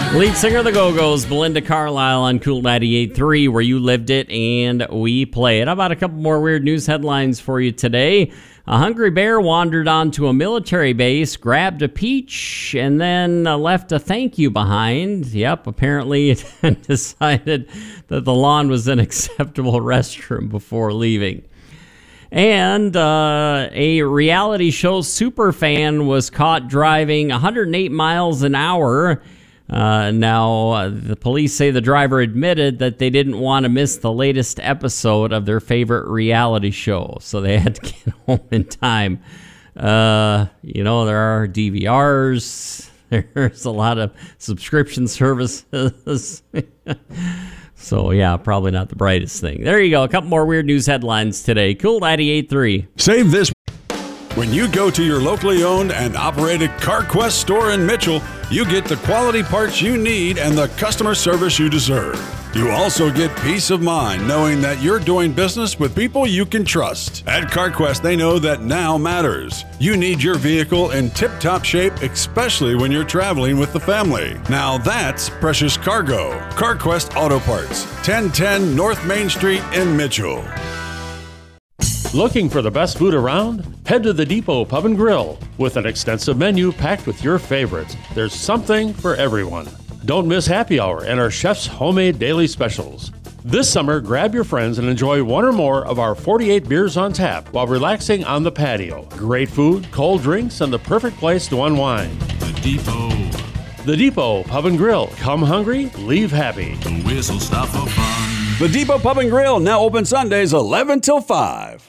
Lead singer of the Go-Go's, Belinda Carlisle on Cool 98.3, where you lived it and we play it. How about a couple more weird news headlines for you today? A hungry bear wandered onto a military base, grabbed a peach, and then left a thank you behind. Yep, apparently it decided that the lawn was an acceptable restroom before leaving. And a reality show superfan was caught driving 108 miles an hour. Now, the police say the driver admitted that they didn't want to miss the latest episode of their favorite reality show, so they had to get home in time. There are DVRs, there's a lot of subscription services. So, yeah, probably not the brightest thing. There you go, a couple more weird news headlines today. Cool 98.3. Save this. When you go to your locally owned and operated CarQuest store in Mitchell, you get the quality parts you need and the customer service you deserve. You also get peace of mind knowing that you're doing business with people you can trust. At CarQuest, they know that now matters. You need your vehicle in tip-top shape, especially when you're traveling with the family. Now that's precious cargo. CarQuest Auto Parts, 1010 North Main Street in Mitchell. Looking for the best food around? Head to the Depot Pub and Grill. With an extensive menu packed with your favorites, there's something for everyone. Don't miss happy hour and our chef's homemade daily specials. This summer, grab your friends and enjoy one or more of our 48 beers on tap while relaxing on the patio. Great food, cold drinks, and the perfect place to unwind. The Depot. The Depot Pub and Grill. Come hungry, leave happy. The whistle stop for fun. The Depot Pub and Grill, now open Sundays 11 till 5.